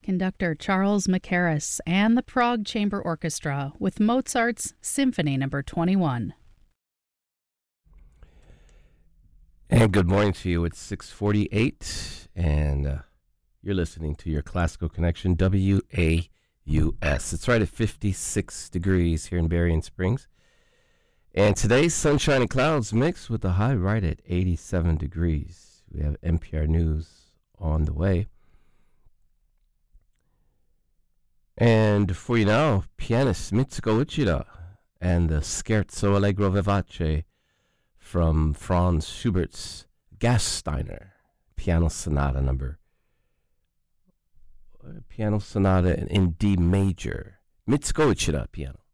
Conductor Charles Mackerras and the Prague Chamber Orchestra with Mozart's Symphony No. 21. And good morning to you. It's 6:48, and you're listening to your Classical Connection, WAUS. It's right at 56 degrees here in Berrien Springs. And today's sunshine and clouds mixed with a high right at 87 degrees. We have NPR News on the way. And for you now, pianist Mitsuko Uchida and the Scherzo Allegro Vivace from Franz Schubert's Gasteiner Piano Sonata in D major. Mitsuko Uchida, piano.